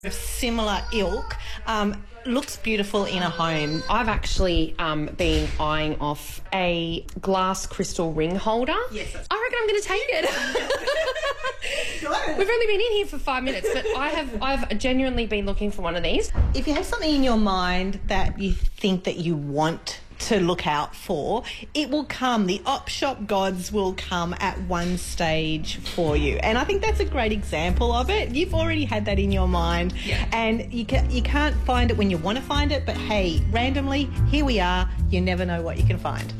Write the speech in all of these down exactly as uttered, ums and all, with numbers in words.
of similar ilk, um, looks beautiful in a home. I've actually um, been eyeing off a glass crystal ring holder. Yes. I reckon I'm going to take it. We've only been in here for five minutes, but I have I've genuinely been looking for one of these. If you have something in your mind that you think that you want to look out for, it will come. The op shop gods will come at one stage for you, and I think that's a great example of it. You've already had that in your mind, yeah. and you can you can't find it when you want to find it, but hey, randomly, here we are. You never know what you can find.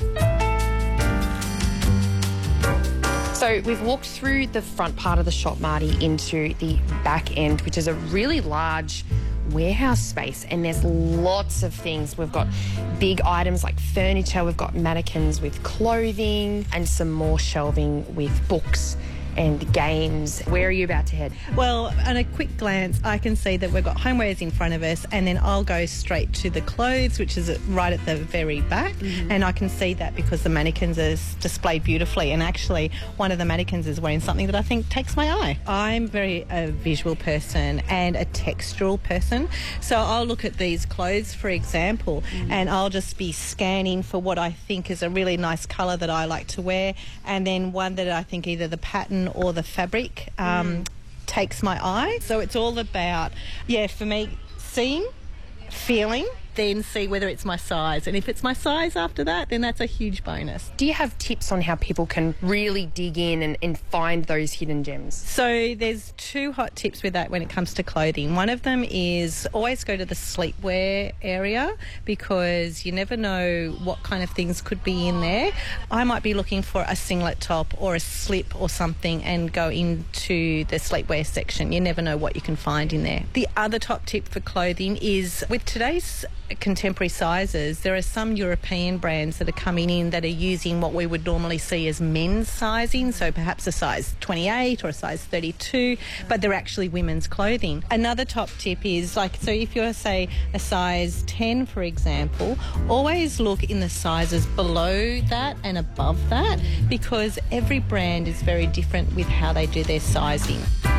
So we've walked through the front part of the shop, Marty, into the back end, which is a really large warehouse space, and there's lots of things. We've got big items like furniture, we've got mannequins with clothing, and some more shelving with books and games. Where are you about to head? Well, on a quick glance, I can see that we've got homewares in front of us, and then I'll go straight to the clothes, which is right at the very back. Mm-hmm. And I can see that because the mannequins are displayed beautifully, and actually one of the mannequins is wearing something that I think takes my eye. I'm very a visual person and a textural person, so I'll look at these clothes, for example, mm-hmm. and I'll just be scanning for what I think is a really nice colour that I like to wear, and then one that I think either the pattern or the fabric um, mm. takes my eye. So it's all about, yeah, for me, seeing, feeling, then see whether it's my size. And if it's my size after that, then that's a huge bonus. Do you have tips on how people can really dig in and, and find those hidden gems? So there's two hot tips with that when it comes to clothing. One of them is always go to the sleepwear area, because you never know what kind of things could be in there. I might be looking for a singlet top or a slip or something and go into the sleepwear section. You never know what you can find in there. The other top tip for clothing is, with today's contemporary sizes, there are some European brands that are coming in that are using what we would normally see as men's sizing, so perhaps a size twenty-eight or a size thirty-two, but they're actually women's clothing. Another top tip is, like, so if you're, say, a size ten, for example, always look in the sizes below that and above that, because every brand is very different with how they do their sizing.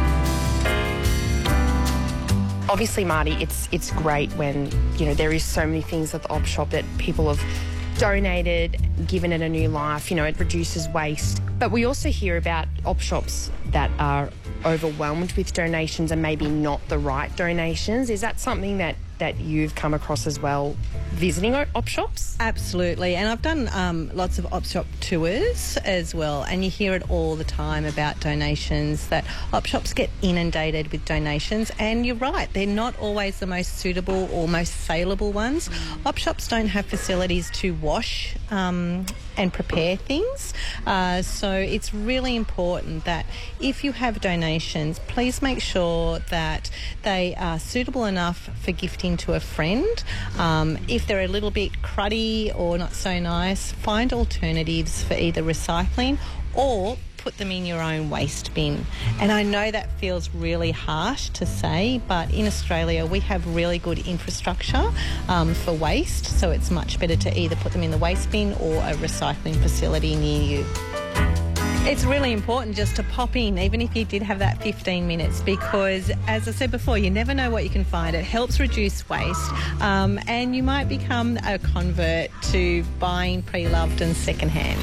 Obviously, Marty, it's it's great when, you know, there is so many things at the op shop that people have donated, given it a new life. You know, it reduces waste. But we also hear about op shops that are overwhelmed with donations and maybe not the right donations. Is that something that, that you've come across as well, visiting op shops? Absolutely, and I've done um, lots of op shop tours as well, and you hear it all the time about donations, that op shops get inundated with donations, and you're right, they're not always the most suitable or most saleable ones. Op shops don't have facilities to wash um, and prepare things, uh, so it's really important that if you have donations, please make sure that they are suitable enough for gifting to a friend. Um, if they're a little bit cruddy or not so nice, find alternatives for either recycling or put them in your own waste bin. And I know that feels really harsh to say, but in Australia we have really good infrastructure um, for waste, so it's much better to either put them in the waste bin or a recycling facility near you. It's really important just to pop in, even if you did have that fifteen minutes, because, as I said before, you never know what you can find. It helps reduce waste, um, and you might become a convert to buying pre-loved and second-hand.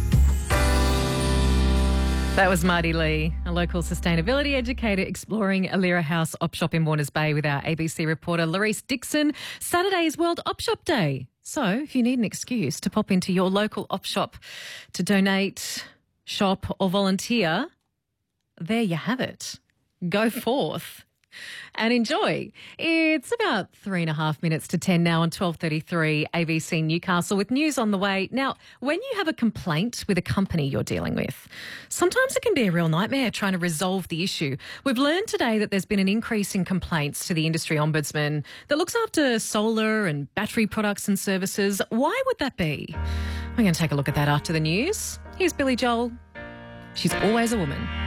That was Marty Lee, a local sustainability educator, exploring Alira House Op Shop in Warners Bay with our A B C reporter Larice Dixon. Saturday's World Op Shop Day. So if you need an excuse to pop into your local op shop to donate, shop or volunteer, there you have it. Go forth and enjoy. It's about three and a half minutes to ten now on twelve thirty-three A B C Newcastle with news on the way. Now, when you have a complaint with a company you're dealing with, sometimes it can be a real nightmare trying to resolve the issue. We've learned today that there's been an increase in complaints to the industry ombudsman that looks after solar and battery products and services. Why would that be? We're going to take a look at that after the news. Here's Billy Joel. She's always a woman.